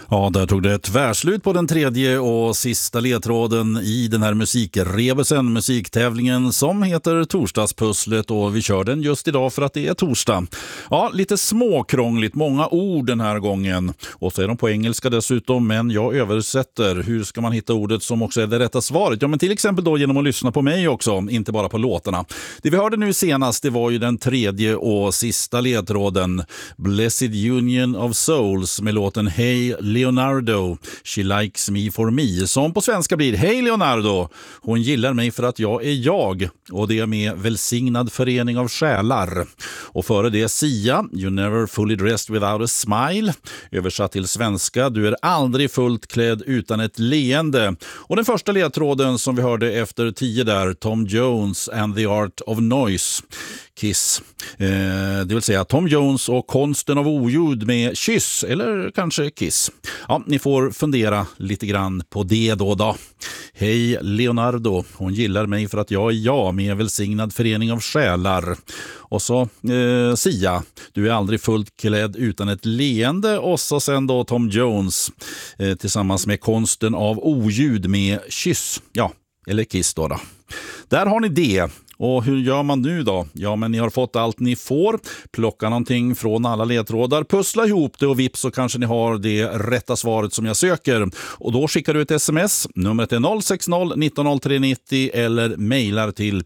Ja, där tog det tvärslut på den tredje och sista ledtråden i den här musikrebusen, musiktävlingen som heter Torsdagspusslet, och vi kör den just idag för att det är torsdag. Ja, lite småkrångligt, många ord den här gången, och så är de på engelska dessutom, men jag översätter. Hur ska man hitta ordet som också är det rätta svaret? Ja, men till exempel då genom att lyssna på mig också, inte bara på låtarna. Det vi hörde nu senast, det var ju den tredje och sista ledtråden, Blessed Union of Souls med låten Hey Leonardo, She Likes Me For Me, som på svenska blir Hej Leonardo, hon gillar mig för att jag är jag, och det är med Välsignad förening av själar. Och före det Sia, You Never Fully Dressed Without a Smile, översatt till svenska, du är aldrig fullt klädd utan ett leende. Och den första ledtråden som vi hörde efter 10 där, Tom Jones and the Art of Noise, Kiss. Det vill säga Tom Jones och konsten av oljud med Kyss, eller kanske Kiss. Ja, ni får fundera lite grann på det då. Hej Leonardo, hon gillar mig för att jag är jag, med Välsignad förening av själar. Och så Sia, du är aldrig fullt klädd utan ett leende. Och så sen då Tom Jones tillsammans med konsten av oljud med Kyss. Ja, eller Kiss då. Där har ni det. Och hur gör man nu då? Ja, men ni har fått allt ni får. Plocka någonting från alla ledtrådar, pussla ihop det och vips så kanske ni har det rätta svaret som jag söker. Och då skickar du ett sms. Numret är 060 190390 eller mejlar till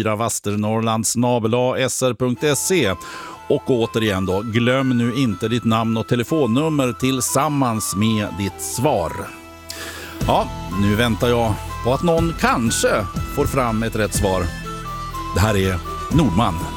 p4vasternorrlands@sr.se. Och återigen då, glöm nu inte ditt namn och telefonnummer tillsammans med ditt svar. Ja, nu väntar jag på att någon kanske får fram ett rätt svar. Det här är Nordman.